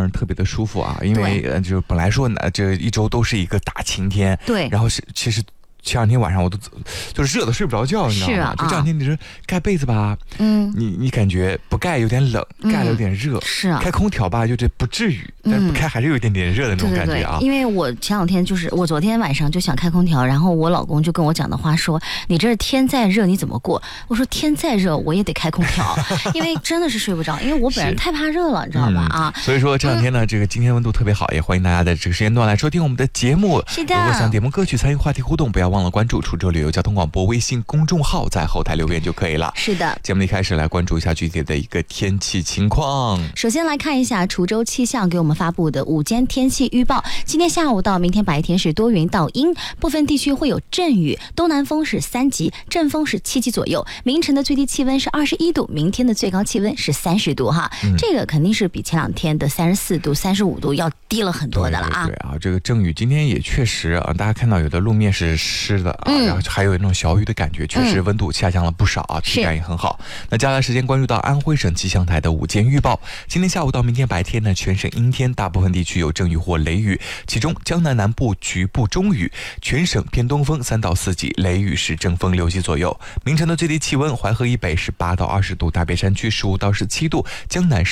人特别的舒服啊，因为就本来说呢，这一周都是一个大晴天， 对， 然后其实前两天晚上我都就是热的睡不着觉，你知道吗？ 是啊， 就这两天你说盖被子吧，你感觉不盖有点冷，盖了有点热， 是啊， 开空调吧就这不至于，但是不开还是有一点点热的那种感觉啊。 对，因为我前两天就是我昨天晚上就想开空调，然后我老公就跟我讲的话说，你这天再热你怎么过？我说天再热我也得开空调，因为真的是睡不着，因为我本人太怕热了，你知道吧？啊， 所以说这两天呢，这个今天温度特别好，也欢迎大家在这个时间段来收听我们的节目。 是的， 如果想点播歌曲参与话题互动，不要忘了关注滁州旅游交通广播微信公众号，在后台留言就可以了。 是的， 节目一开始来关注一下具体的一个天气情况。 首先来看一下滁州气象给我们发布的午间天气预报，今天下午到明天白天是多云到阴，部分地区会有阵雨，东南风是3级，阵风是7级左右，凌晨的最低气温是21度，明天的最高气温是30度哈，这个肯定是比前两天的34度、35度要低了很多的了啊。 对啊，这个阵雨今天也确实啊，大家看到有的路面是湿的啊，然后还有那种小雨的感觉，确实温度下降了不少啊，体感也很好。那接下来时间关注到安徽省气象台的午间预报，今天下午到明天白天呢，全省阴天，大部分地区有阵雨或雷雨，其中江南南部局部中雨，全省偏东风3到4级，雷雨是阵风6级左右。明晨的最低气温，淮河以北是8到20度，大别山区15到17度，江南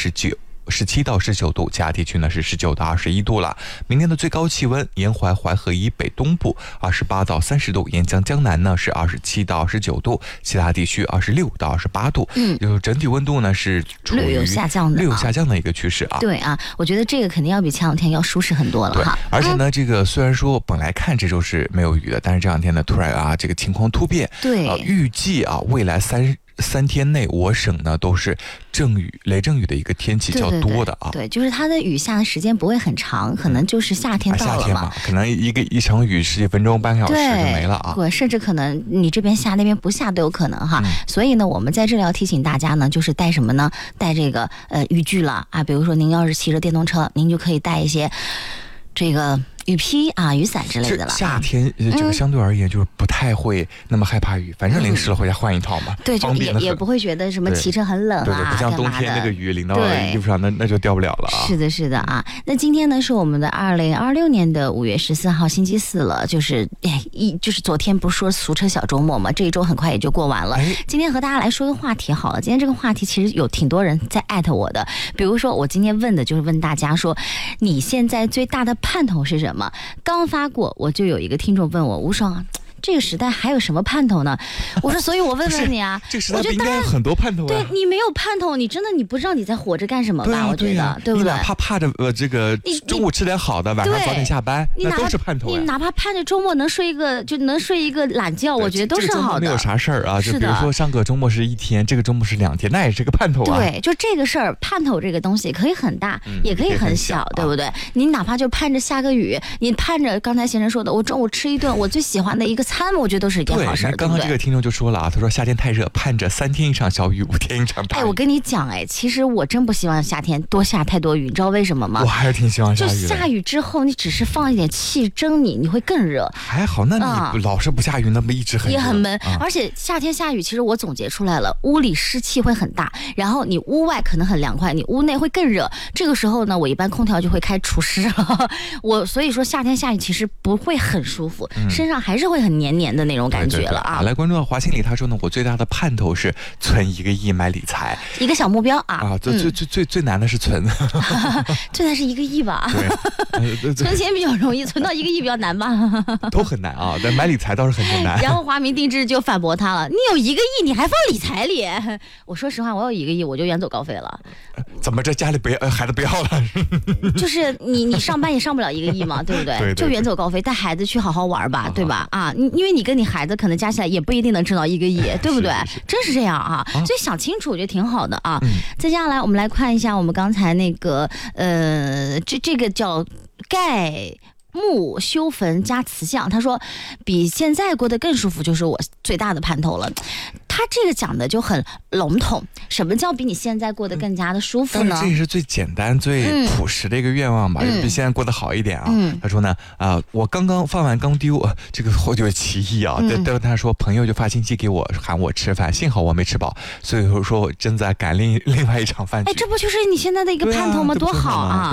17到19度，其他地区呢是19到21度了。明天的最高气温，沿淮河以北东部28到30度，沿江南呢是27到29度，其他地区26到28度。就是整体温度呢是处于略有下降的一个趋势啊。 对啊，我觉得这个肯定要比前两天要舒适很多了哈。 而且呢，这个虽然说本来看这周是没有雨的，但是这两天呢突然啊这个情况突变， 对， 预计啊未来三天内我省呢都是雷阵雨的一个天气较多的啊。 对，就是它的雨下的时间不会很长，可能就是夏天到了嘛， 可能一场雨10几分钟半个小时就没了啊。 对，甚至可能你这边下那边不下都有可能哈。所以呢，我们在这里要提醒大家呢，就是带什么呢？带这个雨具了啊。比如说您要是骑着电动车，您就可以带一些这个雨披啊、雨伞之类的了。 夏天这个相对而言就是不太会那么害怕雨，反正淋湿了回家换一套嘛。 对，就也不会觉得什么骑车很冷啊， 对，不像冬天那个雨淋到衣服上，那就掉不了了啊。 是的，是的啊。那今天呢是我们的2026年的5月14号星期四了，就是昨天不是说俗称小周末嘛，这一周很快也就过完了。今天和大家来说个话题好了，今天这个话题其实有挺多人在艾特我的，比如说我今天问的就是问大家说，你现在最大的盼头是什么？刚发过，我就有一个听众问我，吴爽，这个时代还有什么盼头呢？我说，所以我问问你啊， 这个时代不应该有很多盼头啊？ 对，你没有盼头，你真的你不知道你在活着干什么吧？我觉得，对不对？ 你哪怕怕着这个中午吃点好的，晚上早点下班，那都是盼头呀。 你哪怕盼着周末能睡一个懒觉，我觉得都是好的。 没有啥事儿啊，就比如说上个周末是1天，这个周末是2天，那也是个盼头啊。 对，就这个事儿，盼头这个东西可以很大，也可以很小，对不对？你哪怕就盼着下个雨，你盼着刚才先生说的，我中午吃一顿我最喜欢的一个餐，我觉得都是一件好事。 刚刚这个听众就说了啊，他说夏天太热，盼着3天一场小雨，5天一场大雨。 我跟你讲，其实我真不希望夏天多下太多雨，你知道为什么吗？ 我还是挺希望下雨的。 就下雨之后，你只是放一点气蒸你会更热。 还好，那你老是不下雨，那么一直很热也很闷。而且夏天下雨，其实我总结出来了，屋里湿气会很大，然后你屋外可能很凉快，你屋内会更热。这个时候呢，我一般空调就会开除湿。所以说夏天下雨其实不会很舒服，身上还是会很黏黏的那种感觉了啊。 来关注到华清理，他说呢，我最大的盼头是存1个亿买理财， 一个小目标啊。 最难的是存， 最难是1个亿吧？对，存钱比较容易，存到1个亿比较难吧？ 都很难啊，但买理财倒是很难。 然后华明定制就反驳他了，你有1个亿，你还放理财里？我说实话，我有1个亿，我就远走高飞了。 怎么这家里孩子不要了？ 就是你上班也上不了1个亿嘛，对不对？ 对， 就远走高飞，带孩子去好好玩吧，对吧？啊，因为你跟你孩子可能加起来也不一定能挣到1个亿，对不对？真是这样啊，所以想清楚，我觉得挺好的啊。接下来我们来看一下我们刚才那个这个叫盖墓修坟加瓷像，他说比现在过得更舒服就是我最大的盼头了。他这个讲的就很笼统，什么叫比你现在过得更加的舒服呢？ 但是这也是最简单最朴实的一个愿望吧，比现在过得好一点啊。他说呢我刚放完刚丢，这个我就奇异啊。但他说朋友就发信息给我喊我吃饭，幸好我没吃饱，所以说我正在赶另外一场饭局。 这不就是你现在的一个盼头吗？多好啊！